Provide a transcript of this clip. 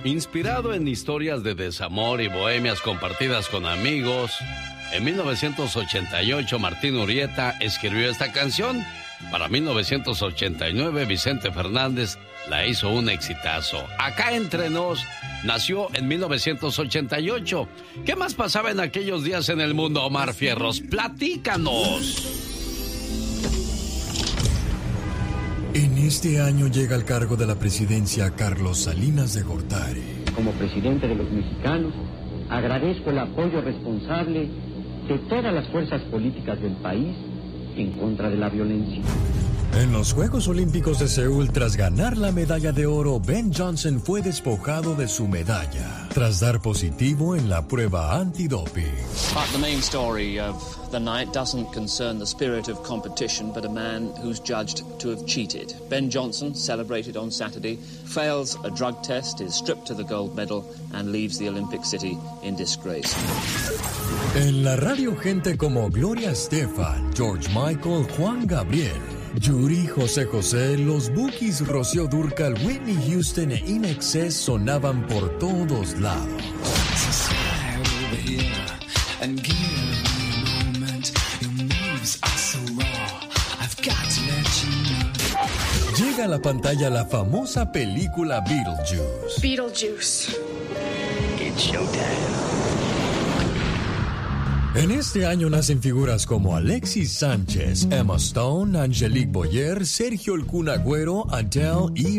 Inspirado en historias de desamor y bohemias compartidas con amigos, en 1988 Martín Urrieta escribió esta canción. Para 1989 Vicente Fernández la hizo un exitazo. Acá entre nos nació en 1988. ¿Qué más pasaba en aquellos días en el mundo, Omar Fierros? ¡Platícanos! En este año llega al cargo de la presidencia Carlos Salinas de Gortari. Como presidente de los mexicanos, agradezco el apoyo responsable de todas las fuerzas políticas del país en contra de la violencia. En los Juegos Olímpicos de Seúl, tras ganar la medalla de oro, Ben Johnson fue despojado de su medalla tras dar positivo en la prueba antidoping. But the main story of the night doesn't concern the spirit of competition, but a man who's judged to have cheated. Ben Johnson, celebrated on Saturday, fails a drug test, is stripped of the gold medal and leaves the Olympic City in disgrace. En la radio, gente como Gloria Estefan, George Michael, Juan Gabriel, Yuri, José José, los Bukis, Rocío Dúrcal, Whitney Houston e In Excess sonaban por todos lados. Llega a la pantalla la famosa película Beetlejuice. Beetlejuice. It's showtime. En este año nacen figuras como Alexis Sánchez, Emma Stone, Angelique Boyer, Sergio El Kun Agüero, Adele y